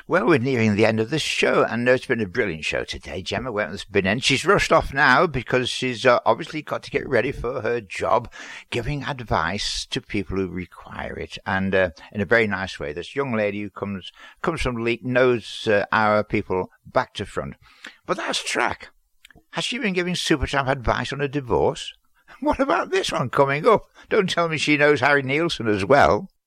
Well, we're nearing the end of this show, and it's been a brilliant show today. Gemma Wentworth's been in. She's rushed off now because she's obviously got to get ready for her job, giving advice to people who require it, and in a very nice way. This young lady who comes from Leek knows our people back to front. But that's track. Has she been giving Supertramp advice on a divorce? What about this one coming up? Don't tell me she knows Harry Nielsen as well.